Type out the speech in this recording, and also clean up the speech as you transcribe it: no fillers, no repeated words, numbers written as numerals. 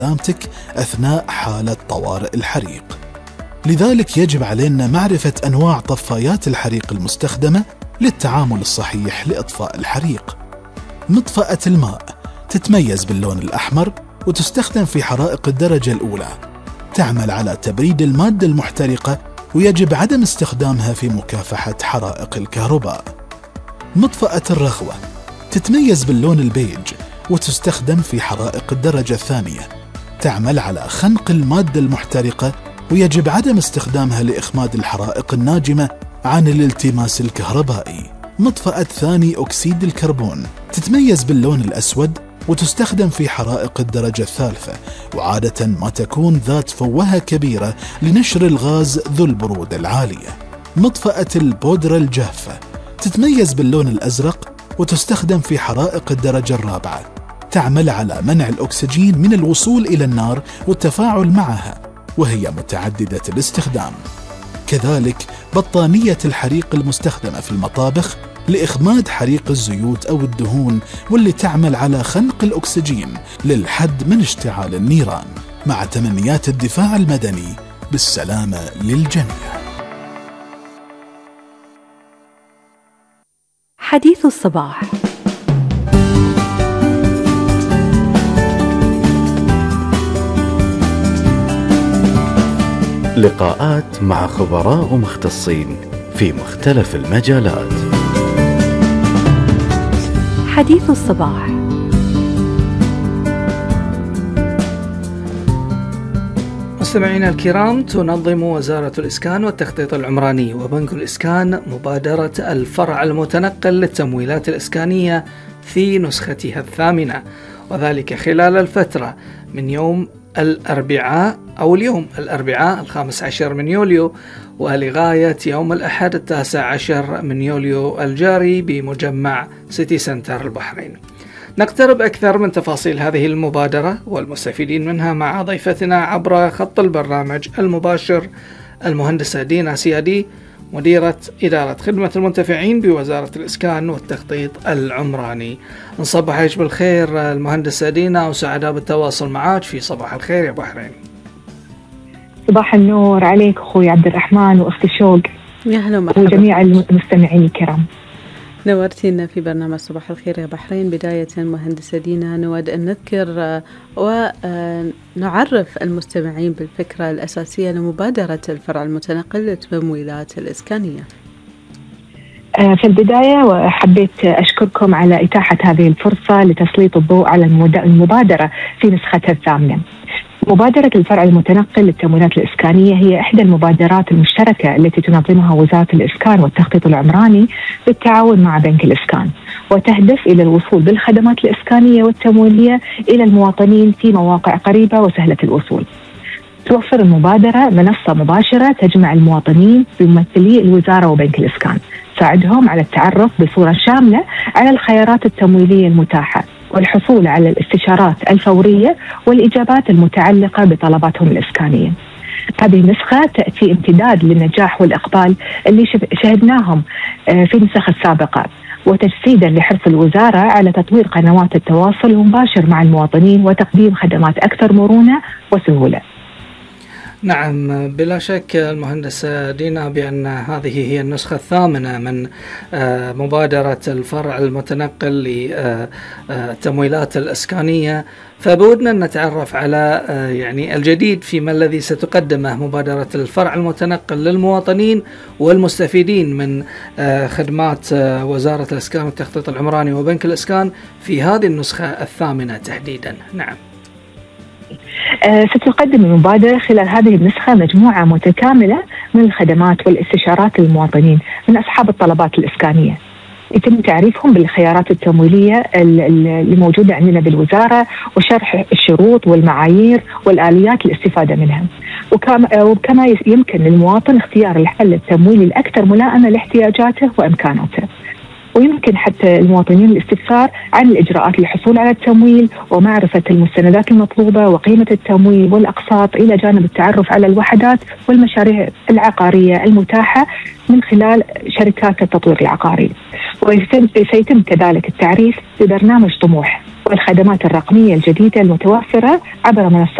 سلامتك أثناء حالة طوارئ الحريق. لذلك يجب علينا معرفة أنواع طفايات الحريق المستخدمة للتعامل الصحيح لإطفاء الحريق. مطفأة الماء تتميز باللون الأحمر وتستخدم في حرائق الدرجة الأولى، تعمل على تبريد المادة المحترقة ويجب عدم استخدامها في مكافحة حرائق الكهرباء. مطفأة الرغوة تتميز باللون البيج وتستخدم في حرائق الدرجة الثانية، تعمل على خنق المادة المحترقة ويجب عدم استخدامها لإخماد الحرائق الناجمة عن الالتماس الكهربائي. مطفأة ثاني أكسيد الكربون تتميز باللون الأسود وتستخدم في حرائق الدرجة الثالثة، وعادة ما تكون ذات فوهة كبيرة لنشر الغاز ذو البرودة العالية. مطفأة البودرة الجافة تتميز باللون الأزرق وتستخدم في حرائق الدرجة الرابعة، تعمل على منع الأكسجين من الوصول إلى النار والتفاعل معها، وهي متعددة الاستخدام. كذلك بطانية الحريق المستخدمة في المطابخ لإخماد حريق الزيوت أو الدهون، واللي تعمل على خنق الأكسجين للحد من اشتعال النيران. مع تمنيات الدفاع المدني بالسلامة للجميع. حديث الصباح. لقاءات مع خبراء مختصين في مختلف المجالات. حديث الصباح. مستمعينا الكرام، تنظم وزارة الإسكان والتخطيط العمراني وبنك الإسكان مبادرة الفرع المتنقل للتمويلات الإسكانية في نسختها الثامنة، وذلك خلال الفترة من يوم الأربعاء 15 من يوليو ولغاية يوم الأحد 19 من يوليو الجاري بمجمع سيتي سنتر البحرين. نقترب أكثر من تفاصيل هذه المبادرة والمستفيدين منها مع ضيفتنا عبر خط البرنامج المباشر المهندسة دينا سيادي، مديرة إدارة خدمة المنتفعين بوزارة الإسكان والتخطيط العمراني. نصبح عليك بالخير المهندسة دينا، وسعداء بالتواصل معك في صباح الخير يا بحرين. صباح النور عليك أخوي عبد الرحمن وأختي شوق، يا هلا ومرحبا، وجميع المستمعين الكرام. نورتينا في برنامج صباح الخير يا بحرين. بداية مهندسة دينا، نود أن نذكر ونعرف المستمعين بالفكرة الأساسية لمبادرة الفرع المتنقل للتمويلات الإسكانية. في البداية حبيت أشكركم على إتاحة هذه الفرصة لتسليط الضوء على المبادرة في نسختها الثامنة. مبادرة الفرع المتنقل للتمويلات الإسكانية هي إحدى المبادرات المشتركة التي تنظمها وزارة الإسكان والتخطيط العمراني بالتعاون مع بنك الإسكان، وتهدف إلى الوصول بالخدمات الإسكانية والتمويلية إلى المواطنين في مواقع قريبة وسهلة الوصول. توفر المبادرة منصة مباشرة تجمع المواطنين بممثلي الوزارة وبنك الإسكان، تساعدهم على التعرف بصورة شاملة على الخيارات التمويلية المتاحة والحصول على الاستشارات الفورية والإجابات المتعلقة بطلباتهم الإسكانية. هذه النسخة تأتي امتداد للنجاح والإقبال اللي شهدناهم في النسخ السابقة، وتجسيدا لحرص الوزارة على تطوير قنوات التواصل المباشر مع المواطنين وتقديم خدمات أكثر مرونة وسهولة. نعم، بلا شك المهندسة دينا بأن هذه هي النسخة الثامنة من مبادرة الفرع المتنقل للتمويلات الإسكانية، فبودنا أن نتعرف على يعني الجديد فيما الذي ستقدمه مبادرة الفرع المتنقل للمواطنين والمستفيدين من خدمات وزارة الإسكان والتخطيط العمراني وبنك الإسكان في هذه النسخة الثامنة تحديدا. نعم، ستقدم المبادرة خلال هذه النسخة مجموعة متكاملة من الخدمات والاستشارات للمواطنين من أصحاب الطلبات الإسكانية. يتم تعريفهم بالخيارات التمويلية اللي موجودة عندنا بالوزارة، وشرح الشروط والمعايير والآليات الاستفادة منها، وكما يمكن للمواطن اختيار الحل التمويلي الأكثر ملائمة لاحتياجاته وإمكاناته. ويمكن حتى المواطنين الاستفسار عن الإجراءات للحصول على التمويل ومعرفة المستندات المطلوبة وقيمة التمويل والأقساط، إلى جانب التعرف على الوحدات والمشاريع العقارية المتاحة من خلال شركات التطوير العقاري. وسيتم كذلك التعريف ببرنامج طموح والخدمات الرقمية الجديدة المتوفرة عبر منصة